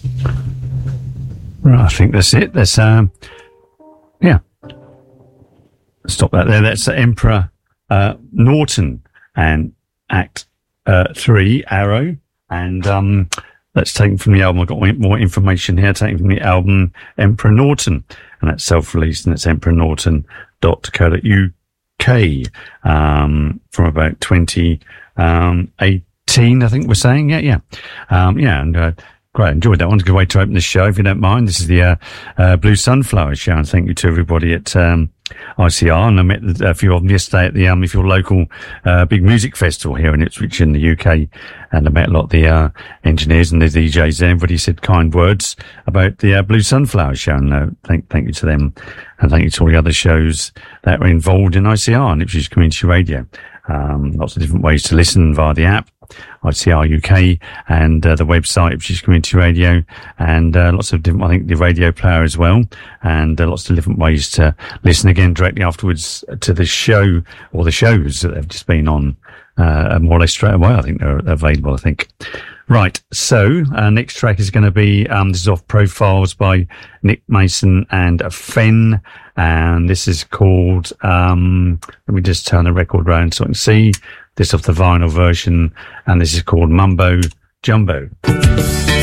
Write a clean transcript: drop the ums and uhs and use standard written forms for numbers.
Right, I think that's it. That's yeah. Stop that there. That's Emperor Norton and Act 3, Arrow, and that's taken from the album. I've got more information here, taken from the album Emperor Norton, and that's self-released, and it's emperornorton.co.uk from about 2018, I think we're saying. Yeah, and great, enjoyed that one. It's a good way to open the show, if you don't mind. This is the Blue Sunflower Show, and thank you to everybody at ICR, and I met a few of them yesterday at the if your local big music festival here in Ipswich in the UK, and I met a lot of the engineers and the DJs there. Everybody said kind words about the Blue Sunflower Show, and thank you to them, and thank you to all the other shows that were involved in ICR and Ipswich Community Radio. Lots of different ways to listen via the app, ICR UK, and the website, Ipswich Community Radio, and lots of different, I think, the radio player as well, and lots of different ways to listen again directly afterwards to the show, or the shows that have just been on, more or less straight away. I think they're available, I think. Right, so next track is going to be this is off Profiles by Nick Mason and Fen, and this is called let me just turn the record around so I can see this off the vinyl version, and this is called Mumbo Jumbo.